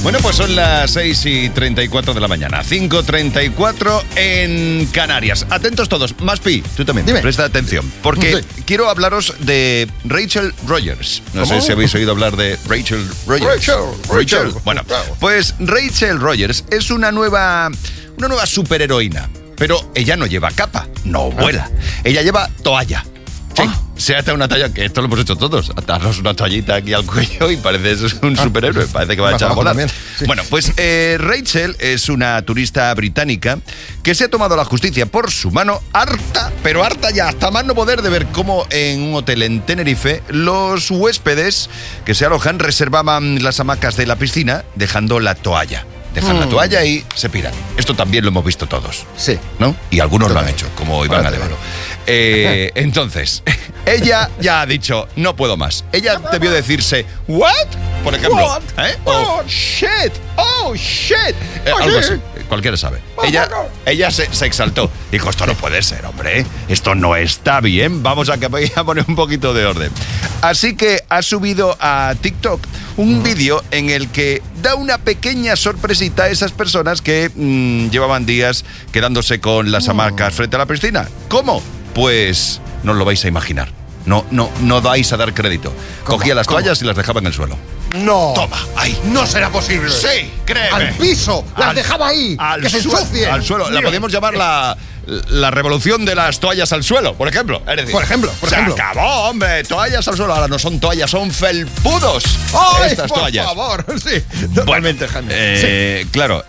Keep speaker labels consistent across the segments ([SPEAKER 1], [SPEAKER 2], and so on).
[SPEAKER 1] Bueno, pues son las 6:34 de la mañana, 5:34 en Canarias. Atentos todos. Maspi, tú también,
[SPEAKER 2] Dime.
[SPEAKER 1] presta atención, porque quiero hablaros de Rachel Rogers. No sé si habéis oído hablar de Rachel Rogers.
[SPEAKER 2] Rachel.
[SPEAKER 1] Bueno, pues Rachel Rogers es una nueva superheroína, pero ella no lleva capa, no vuela. Ella lleva toalla. Sí, se ata una toalla, que esto lo hemos hecho todos, atarnos una toallita aquí al cuello y pareces un superhéroe, parece que va a echar a volar.
[SPEAKER 2] Sí.
[SPEAKER 1] Bueno, pues Rachel es una turista británica que se ha tomado la justicia por su mano, harta, pero harta ya, hasta más no poder de ver cómo en un hotel en Tenerife los huéspedes que se alojan reservaban las hamacas de la piscina dejando la toalla. Dejan la toalla y se piran. Esto también lo hemos visto todos.
[SPEAKER 2] Sí.
[SPEAKER 1] ¿No? Y algunos lo han hecho, como Iván Adevalo. Entonces, ella ya ha dicho, no puedo más. Ella debió decirse, ¿what? Por ejemplo.
[SPEAKER 2] What?
[SPEAKER 1] Oh, shit. Oh, shit. Algo así. Cualquiera sabe. Ella se exaltó. Dijo, esto no puede ser, hombre. Esto no está bien. Vamos a poner un poquito de orden. Así que ha subido a TikTok un vídeo en el que da una pequeña sorpresita a esas personas que llevaban días quedándose con las hamacas frente a la piscina. ¿Cómo? Pues no lo vais a imaginar. No vais a dar crédito. Cogía las toallas y las dejaba en el suelo.
[SPEAKER 2] No.
[SPEAKER 1] Toma, ahí.
[SPEAKER 2] No será posible.
[SPEAKER 1] Sí, créeme.
[SPEAKER 2] Al piso. Las dejaba ahí. Que se ensucien.
[SPEAKER 1] Al suelo. La podemos llamar la revolución de las toallas al suelo, por ejemplo. Es decir,
[SPEAKER 2] Por ejemplo.
[SPEAKER 1] se acabó, hombre. Toallas al suelo. Ahora no son toallas, son felpudos.
[SPEAKER 2] ¡Ay,
[SPEAKER 1] estas
[SPEAKER 2] por
[SPEAKER 1] toallas.
[SPEAKER 2] favor! Sí, totalmente, Jaime.
[SPEAKER 1] Claro,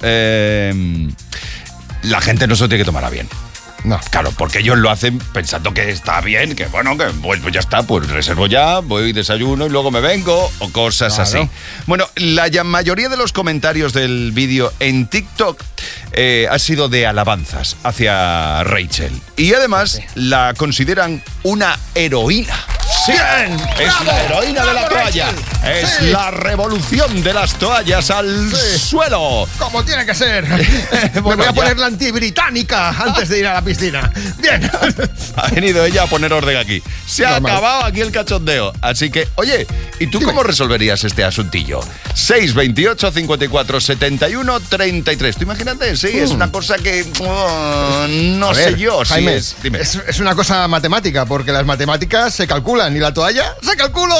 [SPEAKER 1] la gente no se lo tiene que tomar a bien.
[SPEAKER 2] No.
[SPEAKER 1] Claro, porque ellos lo hacen pensando que está bien, que bueno, que pues ya está, pues reservo ya, voy, desayuno y luego me vengo, o cosas así. Bueno, la mayoría de los comentarios del vídeo en TikTok ha sido de alabanzas hacia Rachel. Y además la consideran una heroína.
[SPEAKER 2] ¡Bien!
[SPEAKER 1] Es la heroína de la toalla. Es la revolución de las toallas al suelo.
[SPEAKER 2] Como tiene que ser. Me
[SPEAKER 1] Bueno,
[SPEAKER 2] voy a
[SPEAKER 1] ya.
[SPEAKER 2] poner la antibritánica antes de ir a la piscina. Bien.
[SPEAKER 1] Ha venido ella a poner orden aquí. Se ha acabado aquí el cachondeo. Así que, oye, ¿y tú cómo resolverías este asuntillo? 628 54 71 33. ¿Tú imagínate? Sí, es una cosa que no sé yo.
[SPEAKER 2] Jaime,
[SPEAKER 1] Si dime.
[SPEAKER 2] es una cosa matemática, porque las matemáticas se calculan y la toalla se calculó.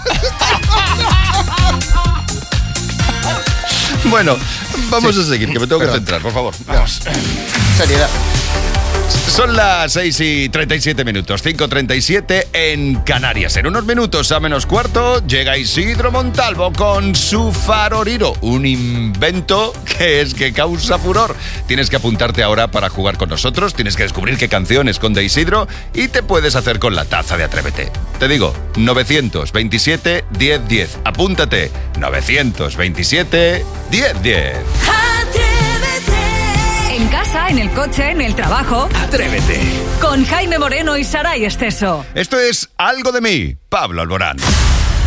[SPEAKER 1] Bueno, vamos a seguir, que me tengo que centrar, por favor. Vamos.
[SPEAKER 2] Seriedad.
[SPEAKER 1] Son las 6:37, 5:37 en Canarias. En unos minutos a menos cuarto llega Isidro Montalvo con su Faroriro, un invento que causa furor. Tienes que apuntarte ahora para jugar con nosotros, tienes que descubrir qué canción esconde Isidro y te puedes hacer con la taza de Atrévete. Te digo, 927 1010. Apúntate, 927 1010.
[SPEAKER 3] En casa, en el coche, en el trabajo.
[SPEAKER 1] Atrévete.
[SPEAKER 3] Con Jaime Moreno y Saray Esteso.
[SPEAKER 1] Esto es Algo de mí, Pablo Alborán.